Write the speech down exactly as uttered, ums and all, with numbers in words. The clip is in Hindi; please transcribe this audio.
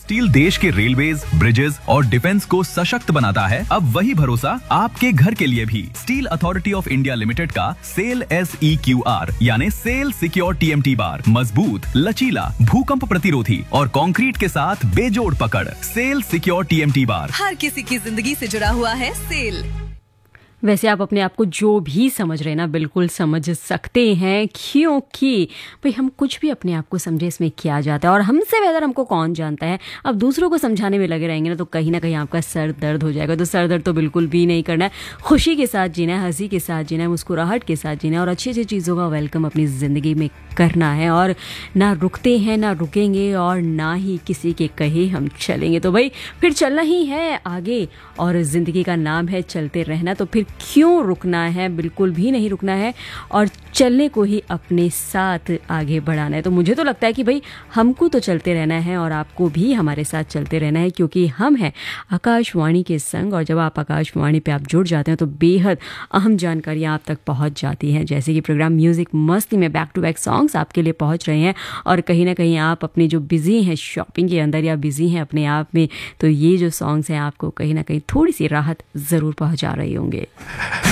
स्टील देश के रेलवेज, ब्रिजेस और डिफेंस को सशक्त बनाता है, अब वही भरोसा आपके घर के लिए भी। Steel authority of India limited का cell S E Q R यानी cell secure T M T bar मजबूत, लचीला, भूकंप प्रतिरोधी और कंक्रीट के साथ बेजोड़ पकड़। Cell secure T M T bar हर किसी की जिंदगी से जुड़ा हुआ है सेल। वैसे आप अपने आप को जो भी समझ रहे हैं ना, बिल्कुल समझ सकते हैं, क्योंकि भाई हम कुछ भी अपने आप को समझे इसमें किया जाता है और हमसे बेहतर हमको कौन जानता है। अब दूसरों को समझाने में लगे रहेंगे ना तो कहीं ना कहीं आपका सर दर्द हो जाएगा। तो सर दर्द तो बिल्कुल भी नहीं करना है, खुशी के साथ जीना है, हंसी के साथ जीना है, मुस्कुराहट के साथ जीना है और अच्छी अच्छी चीज़ों का वेलकम अपनी ज़िंदगी में करना है। और ना रुकते हैं, ना रुकेंगे और ना ही किसी के कहे हम चलेंगे। तो भाई फिर चलना ही है आगे और ज़िंदगी का नाम है चलते रहना। तो फिर क्यों रुकना है, बिल्कुल भी नहीं रुकना है और चलने को ही अपने साथ आगे बढ़ाना है। तो मुझे तो लगता है कि भाई हमको तो चलते रहना है और आपको भी हमारे साथ चलते रहना है, क्योंकि हम हैं आकाशवाणी के संग। और जब आप आकाशवाणी पे आप जुड़ जाते हैं तो बेहद अहम जानकारियाँ आप तक पहुंच जाती हैं, जैसे कि प्रोग्राम म्यूज़िक मस्ती में बैक टू बैक सॉन्ग्स आपके लिए पहुंच रहे हैं। और कहीं ना कहीं आप अपने जो बिज़ी हैं शॉपिंग के अंदर या बिज़ी हैं अपने आप में, तो ये जो सॉन्ग्स हैं आपको कहीं ना कहीं थोड़ी सी राहत ज़रूर पहुंचा रहे होंगे।